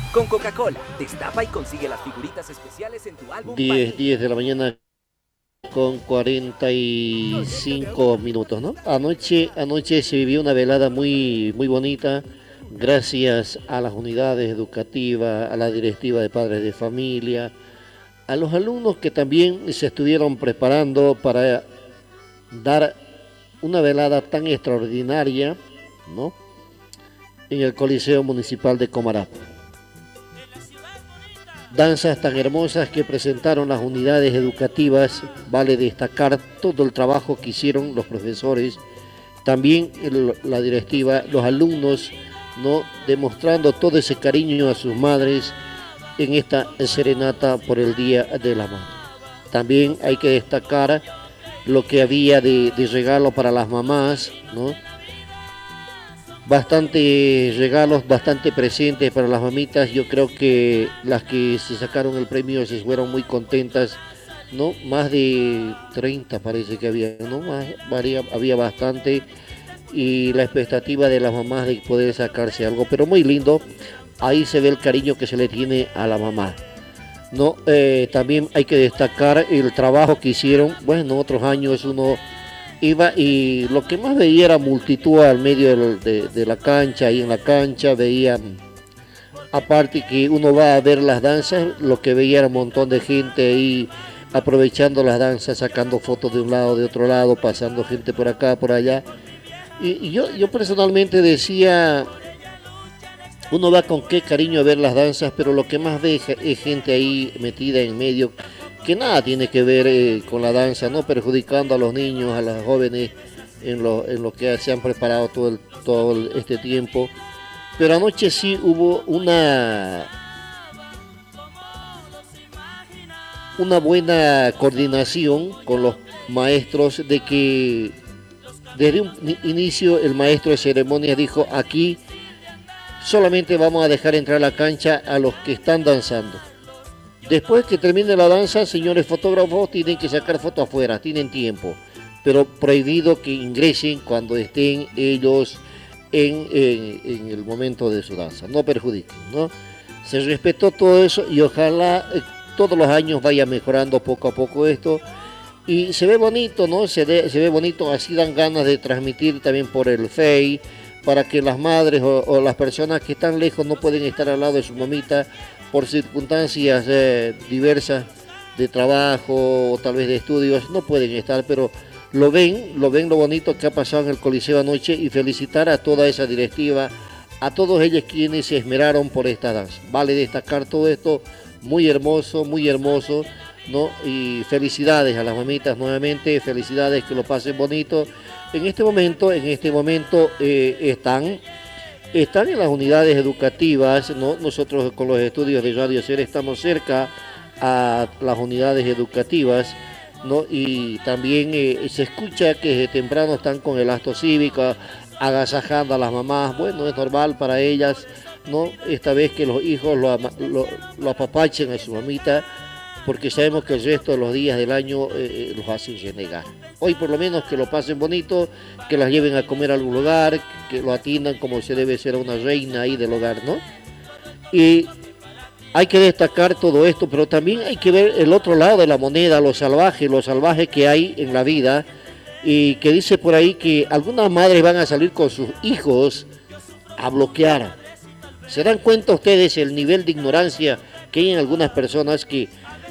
Con Coca-Cola, destapa y consigue las figuritas especiales en tu álbum. 10 de la mañana con 45 minutos, ¿no? Anoche se vivió una velada muy bonita, gracias a las unidades educativas, a la directiva de padres de familia, a los alumnos que también se estuvieron preparando para dar una velada tan extraordinaria, ¿no? En el Coliseo Municipal de Comará. Danzas tan hermosas que presentaron las unidades educativas, vale destacar todo el trabajo que hicieron los profesores, también la directiva, los alumnos, ¿no? Demostrando todo ese cariño a sus madres en esta serenata por el Día de la Madre. También hay que destacar lo que había de regalo para las mamás, ¿no? Bastante regalos, bastante presentes para las mamitas. Yo creo que las que se sacaron el premio se fueron muy contentas, ¿no? Más de 30 parece que había, ¿no? Había bastante, y la expectativa de las mamás de poder sacarse algo, pero muy lindo. Ahí se ve el cariño que se le tiene a la mamá, ¿no? También hay que destacar el trabajo que hicieron. Bueno, otros años uno iba y lo que más veía era multitud al medio de la cancha, ahí en la cancha veía, aparte que uno va a ver las danzas, lo que veía era un montón de gente ahí aprovechando las danzas, sacando fotos de un lado, de otro lado, pasando gente por acá, por allá. Y yo personalmente decía, uno va con qué cariño a ver las danzas, pero lo que más ve es gente ahí metida en medio, que nada tiene que ver con la danza, no perjudicando a los niños, a los jóvenes en lo que se han preparado todo este tiempo. Pero anoche sí hubo una buena coordinación con los maestros, de que desde un inicio el maestro de ceremonia dijo: aquí solamente vamos a dejar entrar a la cancha a los que están danzando. Después que termine la danza, señores fotógrafos, tienen que sacar fotos afuera, tienen tiempo, pero prohibido que ingresen cuando estén ellos en el momento de su danza, no perjudiquen, ¿no? Se respetó todo eso y ojalá todos los años vaya mejorando poco a poco esto, y se ve bonito, ¿no? Se ve bonito, así dan ganas de transmitir también por el Face, para que las madres o las personas que están lejos no pueden estar al lado de su mamita por circunstancias diversas de trabajo o tal vez de estudios, no pueden estar, pero lo ven lo bonito que ha pasado en el Coliseo anoche, y felicitar a toda esa directiva, a todos ellos quienes se esmeraron por esta danza. Vale destacar todo esto, muy hermoso, ¿no? Y felicidades a las mamitas nuevamente, felicidades, que lo pasen bonito. En este momento están en las unidades educativas, ¿no? Nosotros con los estudios de Radio Ser estamos cerca a las unidades educativas, ¿no? Y también se escucha que desde temprano están con el acto cívico, agasajando a las mamás. Bueno, es normal para ellas, ¿no? Esta vez que los hijos lo apapachen a su mamita, porque sabemos que el resto de los días del año los hacen renegar. Hoy por lo menos que lo pasen bonito, que las lleven a comer a algún lugar, que lo atiendan como se debe ser a una reina ahí del hogar, ¿no? Y hay que destacar todo esto, pero también hay que ver el otro lado de la moneda, lo salvaje que hay en la vida, y que dice por ahí que algunas madres van a salir con sus hijos a bloquear. ¿Se dan cuenta ustedes el nivel de ignorancia que hay en algunas personas? Que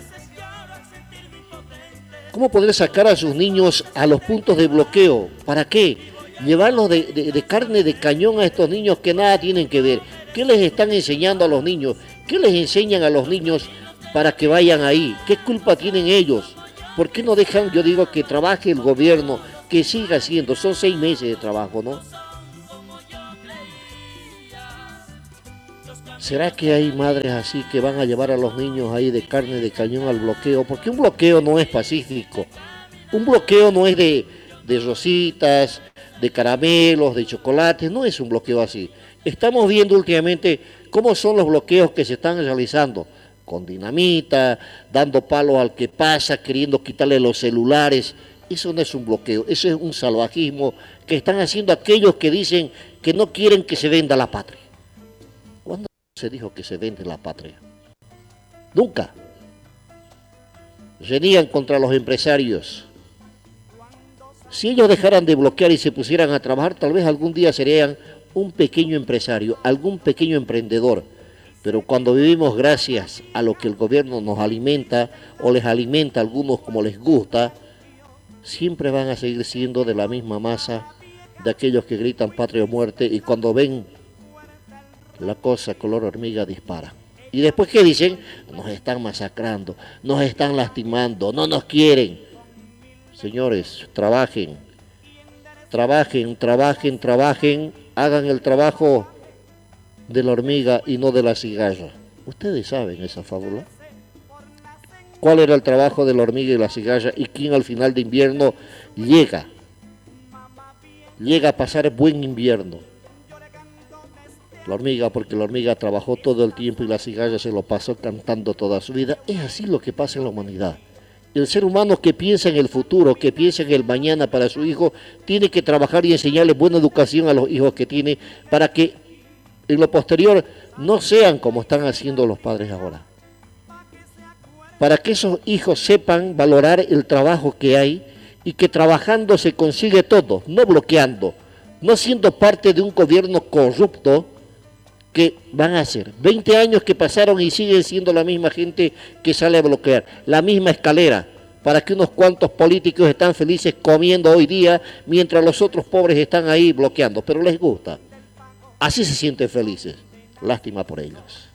¿cómo poder sacar a sus niños a los puntos de bloqueo? ¿Para qué? Llevarlos de carne de cañón a estos niños que nada tienen que ver. ¿Qué les están enseñando a los niños? ¿Qué les enseñan a los niños para que vayan ahí? ¿Qué culpa tienen ellos? ¿Por qué no dejan, yo digo, que trabaje el gobierno, que siga haciendo? Son 6 meses de trabajo, ¿no? ¿Será que hay madres así que van a llevar a los niños ahí de carne de cañón al bloqueo? Porque un bloqueo no es pacífico. Un bloqueo no es de rositas, de caramelos, de chocolates. No es un bloqueo así. Estamos viendo últimamente cómo son los bloqueos que se están realizando. Con dinamita, dando palos al que pasa, queriendo quitarle los celulares. Eso no es un bloqueo, eso es un salvajismo que están haciendo aquellos que dicen que no quieren que se venda la patria. se dijo que se vende la patria. Nunca. Renían contra los empresarios. Si ellos dejaran de bloquear y se pusieran a trabajar, tal vez algún día serían un pequeño empresario, algún pequeño emprendedor. Pero cuando vivimos gracias a lo que el gobierno nos alimenta o les alimenta a algunos como les gusta, siempre van a seguir siendo de la misma masa de aquellos que gritan patria o muerte, y cuando ven la cosa color hormiga dispara. Y después, ¿qué dicen? Nos están masacrando, nos están lastimando, no nos quieren. Señores, trabajen, trabajen, trabajen, trabajen, hagan el trabajo de la hormiga y no de la cigalla. Ustedes saben esa fábula. ¿Cuál era el trabajo de la hormiga y la cigalla? Y quién al final de invierno llega a pasar buen invierno. La hormiga, porque la hormiga trabajó todo el tiempo y la cigalla se lo pasó cantando toda su vida. Es así lo que pasa en la humanidad. El ser humano que piensa en el futuro, que piensa en el mañana para su hijo, tiene que trabajar y enseñarle buena educación a los hijos que tiene, para que en lo posterior no sean como están haciendo los padres ahora. Para que esos hijos sepan valorar el trabajo que hay y que trabajando se consigue todo, no bloqueando, no siendo parte de un gobierno corrupto que van a ser 20 años que pasaron y siguen siendo la misma gente que sale a bloquear, la misma escalera, para que unos cuantos políticos están felices comiendo hoy día mientras los otros pobres están ahí bloqueando, pero les gusta. Así se sienten felices. Lástima por ellos.